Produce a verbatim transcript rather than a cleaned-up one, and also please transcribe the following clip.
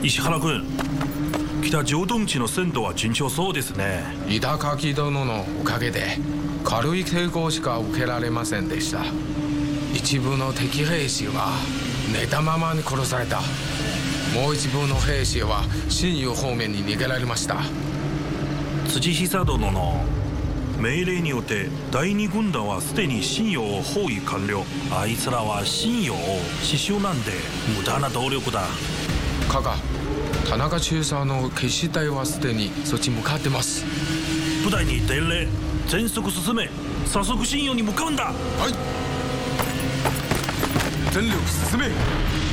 石原君、北条頓地の戦闘は順調そうですね。 板垣殿のおかげで軽い抵抗しか受けられませんでした。一部の敵兵士は寝たままに殺された。もう一部の兵士は新湯方面に逃げられました。 辻久殿の命令によって第二軍団はすでに信用を包囲完了。あいつらは信用を死守なんで無駄な動力だ。 加賀、田中中佐の決死隊はすでにそっち向かってます。 部隊に伝令、全速進め。早速信用に向かうんだ。 はい、全力進め。